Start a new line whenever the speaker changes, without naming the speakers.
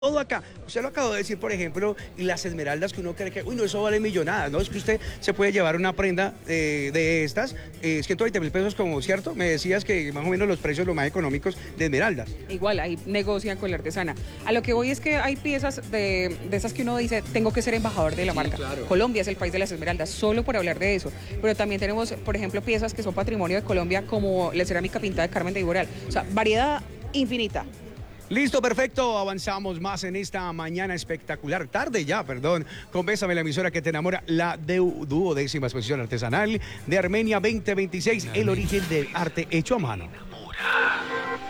Todo acá. Usted lo acabó de decir, por ejemplo, y las esmeraldas que uno cree que, uy, no, eso vale millonadas, ¿no? Es que usted se puede llevar una prenda de estas, 120.000 pesos, como, ¿cierto? Me decías que más o menos los precios los más económicos de esmeraldas.
Igual, ahí negocian con la artesana. A lo que voy es que hay piezas de esas que uno dice, tengo que ser embajador de la marca.
Claro.
Colombia es el país de las esmeraldas, solo por hablar de eso. Pero también tenemos, por ejemplo, piezas que son patrimonio de Colombia, como la cerámica pintada de Carmen de Iboral. O sea, variedad infinita.
Listo, perfecto. Avanzamos más en esta mañana espectacular. Tarde ya, perdón. Con Bésame, la emisora que te enamora. La duodécima exposición artesanal de Armenia 2026. El origen del arte hecho a mano.